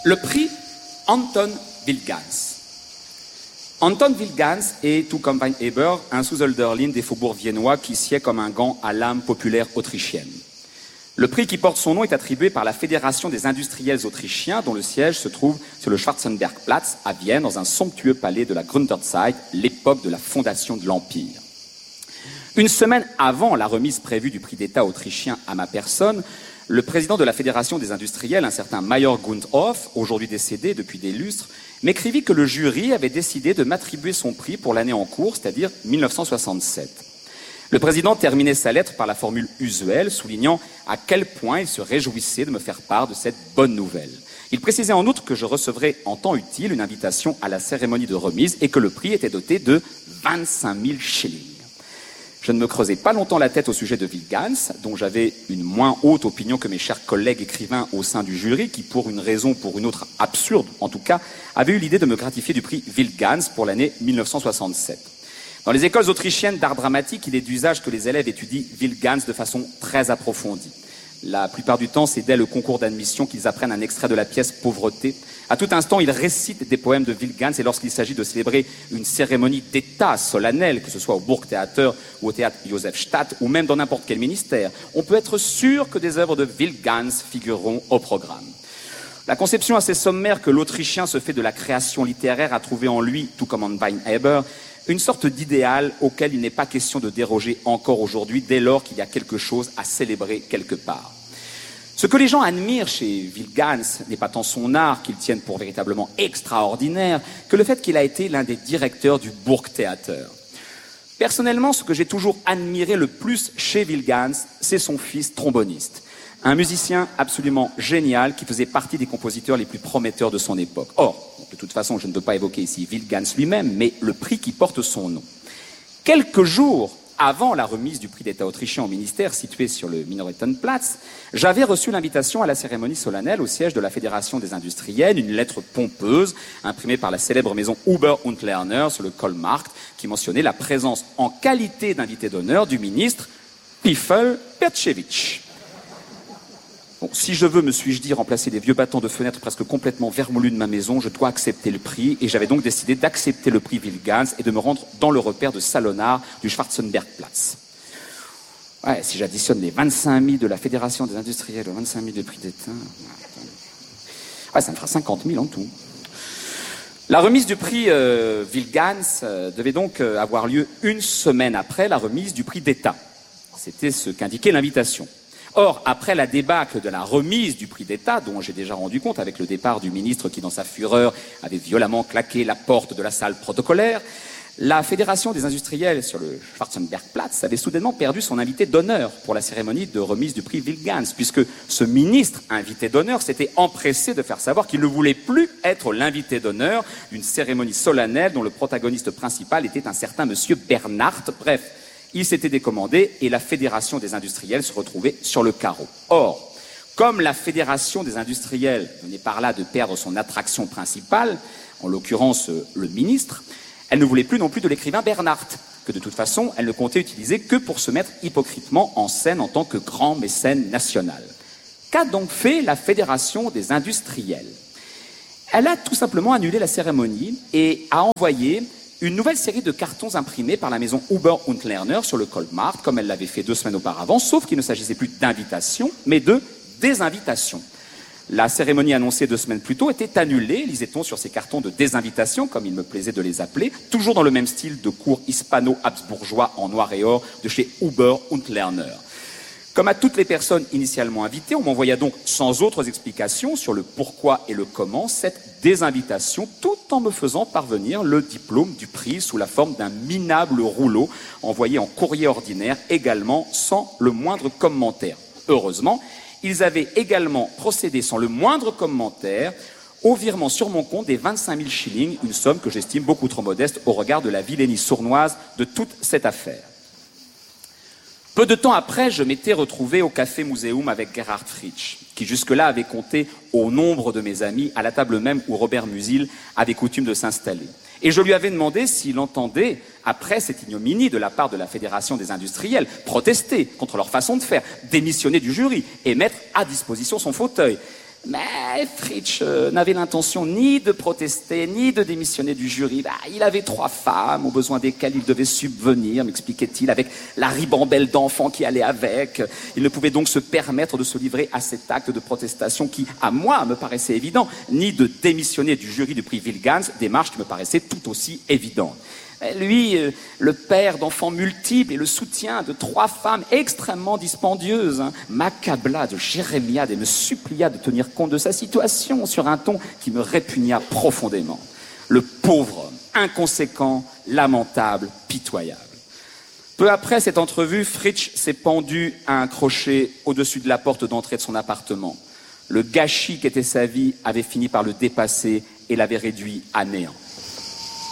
Le prix Anton Wilgans. Anton Wilgans est, tout comme Weinheber, un sous-Hölderlin des faubourgs viennois qui sied comme un gant à l'âme populaire autrichienne. Le prix qui porte son nom est attribué par la Fédération des industriels autrichiens, dont le siège se trouve sur le Schwarzenbergplatz à Vienne, dans un somptueux palais de la Gründerzeit, l'époque de la fondation de l'Empire. Une semaine avant la remise prévue du prix d'État autrichien à ma personne, le président de la Fédération des industriels, un certain Major Gundhoff, aujourd'hui décédé depuis des lustres, m'écrivit que le jury avait décidé de m'attribuer son prix pour l'année en cours, c'est-à-dire 1967. Le président terminait sa lettre par la formule usuelle, soulignant à quel point il se réjouissait de me faire part de cette bonne nouvelle. Il précisait en outre que je recevrais en temps utile une invitation à la cérémonie de remise et que le prix était doté de 25 000 shillings. Je ne me creusais pas longtemps la tête au sujet de Wilgans, dont j'avais une moins haute opinion que mes chers collègues écrivains au sein du jury, qui, pour une raison ou pour une autre absurde en tout cas, avaient eu l'idée de me gratifier du prix Wilgans pour l'année 1967. Dans les écoles autrichiennes d'art dramatique, il est d'usage que les élèves étudient Wilgans de façon très approfondie. La plupart du temps, c'est dès le concours d'admission qu'ils apprennent un extrait de la pièce Pauvreté. À tout instant, ils récitent des poèmes de Wilgans et lorsqu'il s'agit de célébrer une cérémonie d'État solennelle, que ce soit au Burgtheater ou au théâtre Josefstadt ou même dans n'importe quel ministère, on peut être sûr que des œuvres de Wilgans figureront au programme. La conception assez sommaire que l'Autrichien se fait de la création littéraire a trouvé en lui, tout comme en Weinheber, une sorte d'idéal auquel il n'est pas question de déroger encore aujourd'hui dès lors qu'il y a quelque chose à célébrer quelque part. Ce que les gens admirent chez Wilgans n'est pas tant son art qu'ils tiennent pour véritablement extraordinaire que le fait qu'il a été l'un des directeurs du Burgtheater. Personnellement, ce que j'ai toujours admiré le plus chez Wilgans, c'est son fils tromboniste. Un musicien absolument génial qui faisait partie des compositeurs les plus prometteurs de son époque. Or, de toute façon, je ne peux pas évoquer ici Wilgans lui-même, mais le prix qui porte son nom. Quelques jours avant la remise du prix d'État autrichien au ministère situé sur le Minoritenplatz, j'avais reçu l'invitation à la cérémonie solennelle au siège de la Fédération des industriels, une lettre pompeuse imprimée par la célèbre maison Huber und Lerner sur le Kohlmarkt qui mentionnait la présence en qualité d'invité d'honneur du ministre Pifel Pertschewitsch. Bon, si je veux, me suis-je dit, remplacer les vieux battants de fenêtres presque complètement vermoulus de ma maison, je dois accepter le prix, et j'avais donc décidé d'accepter le prix Wilgans et de me rendre dans le repère de Salonard du Schwarzenbergplatz. Ouais, si j'additionne les 25 000 de la Fédération des industriels aux 25 000 de prix d'État, ouais, ça me fera 50 000 en tout. La remise du prix Wilgans devait donc avoir lieu une semaine après la remise du prix d'État. C'était ce qu'indiquait l'invitation. Or, après la débâcle de la remise du prix d'État, dont j'ai déjà rendu compte avec le départ du ministre qui, dans sa fureur, avait violemment claqué la porte de la salle protocolaire, la Fédération des industriels sur le Schwarzenbergplatz avait soudainement perdu son invité d'honneur pour la cérémonie de remise du prix Wilgans, puisque ce ministre invité d'honneur s'était empressé de faire savoir qu'il ne voulait plus être l'invité d'honneur d'une cérémonie solennelle dont le protagoniste principal était un certain monsieur Bernhardt. Bref, il s'était décommandé et la Fédération des industriels se retrouvait sur le carreau. Or, comme la Fédération des industriels venait par là de perdre son attraction principale, en l'occurrence le ministre, elle ne voulait plus non plus de l'écrivain Bernhardt, que de toute façon elle ne comptait utiliser que pour se mettre hypocritement en scène en tant que grand mécène national. Qu'a donc fait la Fédération des industriels ? Elle a tout simplement annulé la cérémonie et a envoyé une nouvelle série de cartons imprimés par la maison Huber und Lerner sur le Kohlmarkt, comme elle l'avait fait 2 semaines auparavant, sauf qu'il ne s'agissait plus d'invitation, mais de désinvitation. La cérémonie annoncée 2 semaines plus tôt était annulée, lisait-on sur ces cartons de désinvitation, comme il me plaisait de les appeler, toujours dans le même style de cours hispano-habsbourgeois en noir et or de chez Huber und Lerner. Comme à toutes les personnes initialement invitées, on m'envoya donc sans autres explications sur le pourquoi et le comment cette désinvitation, tout en me faisant parvenir le diplôme du prix sous la forme d'un minable rouleau envoyé en courrier ordinaire, également sans le moindre commentaire. Heureusement, ils avaient également procédé sans le moindre commentaire au virement sur mon compte des 25 000 shillings, une somme que j'estime beaucoup trop modeste au regard de la vilainie sournoise de toute cette affaire. Peu de temps après, je m'étais retrouvé au Café Museum avec Gerhard Fritsch, qui jusque-là avait compté au nombre de mes amis à la table même où Robert Musil avait coutume de s'installer. Et je lui avais demandé s'il entendait, après cette ignominie de la part de la Fédération des industriels, protester contre leur façon de faire, démissionner du jury et mettre à disposition son fauteuil. Mais Fritsch n'avait l'intention ni de protester, ni de démissionner du jury. Il avait 3 femmes aux besoins desquelles il devait subvenir, m'expliquait-il, avec la ribambelle d'enfants qui allait avec. Il ne pouvait donc se permettre de se livrer à cet acte de protestation qui, à moi, me paraissait évident, ni de démissionner du jury du prix Wilgans, démarche qui me paraissait tout aussi évidente. Lui, le père d'enfants multiples et le soutien de 3 femmes extrêmement dispendieuses, m'accabla de jérémiades et me supplia de tenir compte de sa situation sur un ton qui me répugna profondément. Le pauvre homme, inconséquent, lamentable, pitoyable. Peu après cette entrevue, Fritsch s'est pendu à un crochet au-dessus de la porte d'entrée de son appartement. Le gâchis qu'était sa vie avait fini par le dépasser et l'avait réduit à néant.